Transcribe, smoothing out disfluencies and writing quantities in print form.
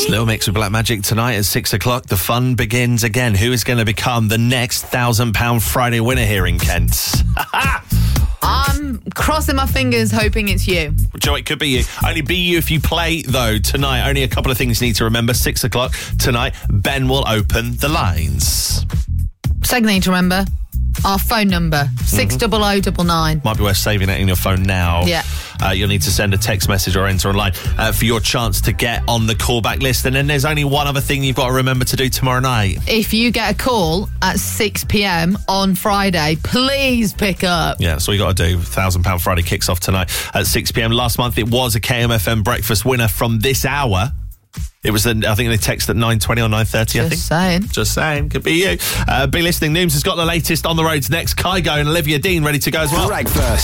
It's Little Mix with Black Magic tonight at 6 o'clock. The fun begins again. Who is going to become the next £1,000 Friday winner here in Kent? I'm crossing my fingers, hoping it's you. Joe, it could be you. Only be you if you play, though, tonight. Only a couple of things you need to remember. 6 o'clock tonight, Ben will open the lines. Second thing to remember, our phone number, 60099. Might be worth saving it in your phone now. Yeah. You'll need to send a text message or enter online for your chance to get on the callback list. And then there's only one other thing you've got to remember to do tomorrow night. If you get a call at 6 p.m. on Friday, please pick up. Yeah, that's all you got to do. £1,000 Friday kicks off tonight at 6 p.m. Last month, it was a KMFM breakfast winner from this hour. It was, I think they text at 9:20 or 9:30, I think. Just saying. Could be you. Be listening. Nooms has got the latest on the roads next. Kygo and Olivia Dean ready to go as well. Breakfast.